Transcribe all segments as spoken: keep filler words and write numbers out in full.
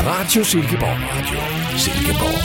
Radio Silkeborg. Radio Silkeborg.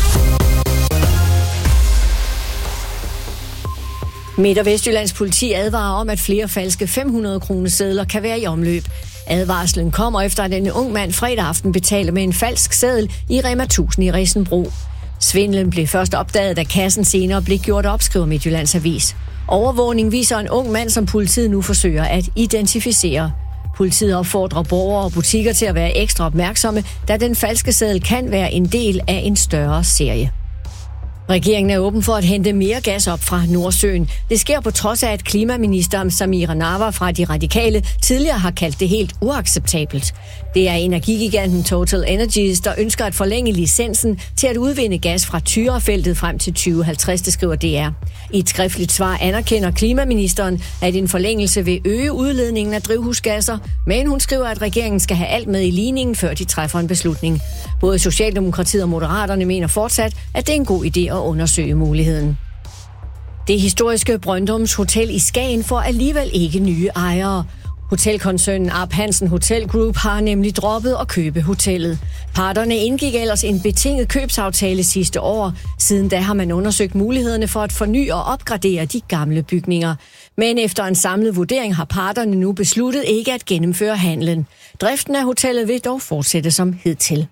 Midt- og Vestjyllands politi advarer om, at flere falske fem hundrede kroner sedler kan være i omløb. Advarslen kommer efter, at en ung mand fredag aften betalte med en falsk seddel i Rema tusind i Risenbro. Svindlen blev først opdaget, da kassen senere blev gjort op, skriver Midtjyllands Avis. Overvågning viser en ung mand, som politiet nu forsøger at identificere. Politiet opfordrer borgere og butikker til at være ekstra opmærksomme, da den falske seddel kan være en del af en større serie. Regeringen er åben for at hente mere gas op fra Nordsøen. Det sker på trods af, at klimaminister Samira Nawa fra De Radikale tidligere har kaldt det helt uacceptabelt. Det er energigiganten Total Energies, der ønsker at forlænge licensen til at udvinde gas fra Tyrafeltet frem til tyve halvtreds, det skriver D R. I et skriftligt svar anerkender klimaministeren, at en forlængelse vil øge udledningen af drivhusgasser, men hun skriver, at regeringen skal have alt med i ligningen, før de træffer en beslutning. Både Socialdemokratiet og Moderaterne mener fortsat, at det er en god idé at undersøge muligheden. Det historiske Brøndums Hotel i Skagen får alligevel ikke nye ejere. Hotelkoncernen Arp Hansen Hotel Group har nemlig droppet at købe hotellet. Parterne indgik ellers en betinget købsaftale sidste år. Siden da har man undersøgt mulighederne for at forny og opgradere de gamle bygninger. Men efter en samlet vurdering har parterne nu besluttet ikke at gennemføre handlen. Driften af hotellet vil dog fortsætte som hidtil.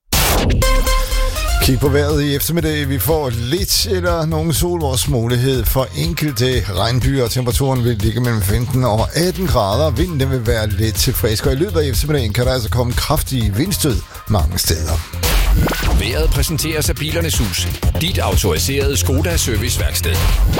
Kig på vejret i eftermiddag. Vi får lidt eller nogen sol, vores mulighed for enkelte regnbyer. Temperaturen vil ligge mellem femten og atten grader. Vinden den vil være lidt til frisk, og i løbet af eftermiddagen kan der altså komme kraftige vindstød mange steder. Vejret præsenteres af Bilernes Hus. Dit autoriserede Skoda serviceværksted.